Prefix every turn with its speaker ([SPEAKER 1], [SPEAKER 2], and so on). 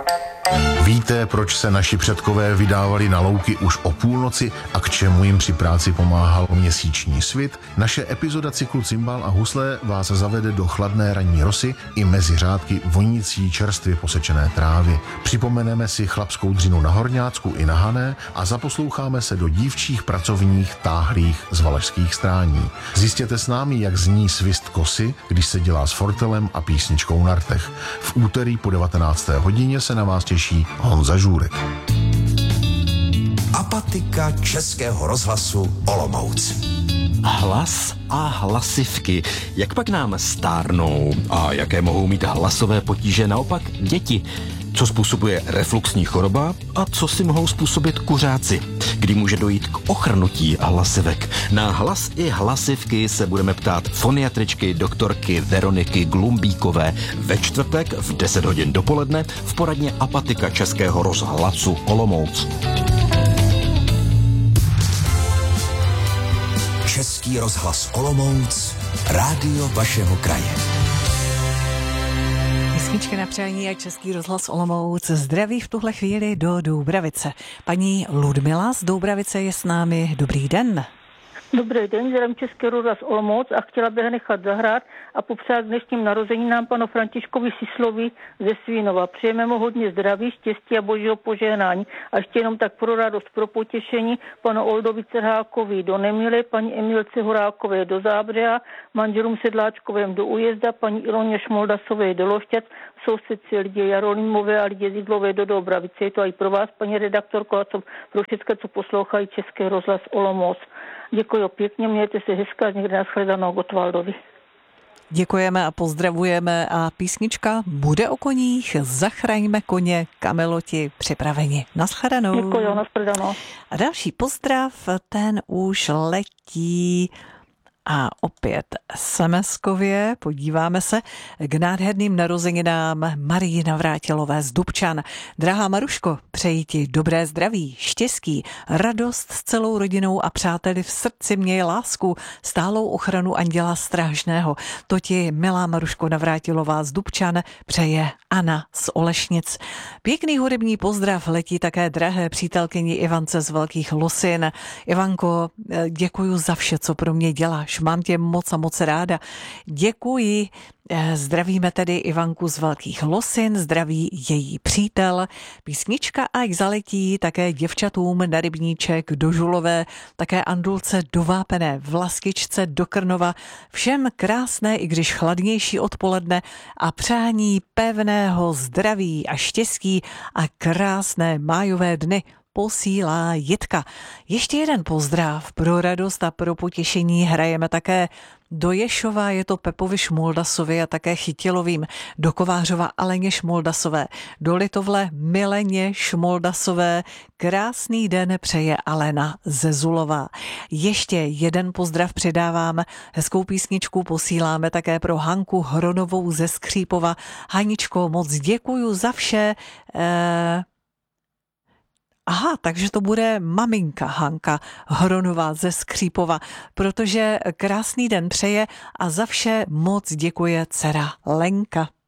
[SPEAKER 1] Víte, proč se naši předkové vydávali na louky už o půlnoci a k čemu jim při práci pomáhal měsíční svit? Naše epizoda cyklu Cimbál a husle vás zavede do chladné ranní rosy i mezi řádky vonící čerstvě posečené trávy. Připomeneme si chlapskou dřinu na Horňácku i na Hané a zaposloucháme se do dívčích pracovních táhlých z valašských strání. Zjistěte s námi, jak zní svist kosy, když se dělá s fortelem a písničkou na rtech. V úterý po 19. hodině se na vás těší Honza Žůrek.
[SPEAKER 2] Apatika Českého rozhlasu Olomouc.
[SPEAKER 3] Hlas a hlasivky. Jak pak nám stárnou a jaké mohou mít hlasové potíže naopak děti? Co způsobuje refluxní choroba a co si mohou způsobit kuřáci? Kdy může dojít k ochrnutí hlasivek? Na hlas i hlasivky se budeme ptát foniatričky doktorky Veroniky Glumbíkové ve čtvrtek v 10 hodin dopoledne v poradně Apatika Českého rozhlasu Olomouc.
[SPEAKER 2] Český rozhlas Olomouc, rádio vašeho kraje.
[SPEAKER 4] Písničky na přání a Český rozhlas Olomouc zdraví v tuhle chvíli do Doubravice. Paní Ludmila z Doubravice je s námi. Dobrý den.
[SPEAKER 5] Dobrý den, zdravím Český rozhlas Olomouc a chtěla bych nechat zahrát a popřát dnešním narozeninám panu Františkovi Sislovi ze Svínova. Přejeme mu hodně zdraví, štěstí a božího požehnání. A ještě jenom tak pro radost, pro potěšení panu Oldovi Cerhákovi do Nemily, paní Emilce Horákové do Zábřeha, manželům Sedláčkovým do Ujezda, paní Iloně Šmoldasové do Lošťac, sousedci Lidě Jarolímové a Lidě Zidlové do Doubravice. Je to i pro vás, paní redaktorko, a pro všechny, co poslouchají Český rozhlas Olomouc. Děkuji pěkně, mějte se hezká, někde nashledanou Gotwaldovi.
[SPEAKER 4] Děkujeme a pozdravujeme a písnička bude o koních, zachraňme koně, kameloti připraveni. Nashledanou.
[SPEAKER 5] Děkuji, nashledanou.
[SPEAKER 4] A další pozdrav, ten už letí a opět SMS-kově podíváme se k nádherným narozeninám Marii Navrátilové z Dubčan. Drahá Maruško, přeji ti dobré zdraví, štěstí, radost s celou rodinou a přáteli, v srdci měj lásku, stálou ochranu anděla strážného. To ti, milá Maruško Navrátilová z Dubčan, přeje Anna z Olešnic. Pěkný hudební pozdrav letí také drahé přítelkyni Ivance z Velkých Losin. Ivanko, děkuji za vše, co pro mě děláš. Mám tě moc a moc ráda. Děkuji. Zdravíme tedy Ivanku z Velkých Losin, zdraví její přítel. Písnička ať zaletí také děvčatům na Rybníček do Žulové, také Andulce do Vápené, Vlastičce do Krnova. Všem krásné, i když chladnější odpoledne a přání pevného zdraví a štěstí a krásné májové dny posílá Jitka. Ještě jeden pozdrav pro radost a pro potěšení hrajeme také do Ješova, je to Pepovi Šmoldasovi a také Chytilovým, do Kovářova Aleně Šmoldasové, do Litovle Mileně Šmoldasové, krásný den přeje Alena ze Zulova. Ještě jeden pozdrav předávám, hezkou písničku posíláme také pro Hanku Hronovou ze Skřípova. Haničko, moc děkuju za vše. Aha, takže to bude maminka Hanka Hronová ze Skřípova, protože krásný den přeje a za vše moc děkuje dcera Lenka.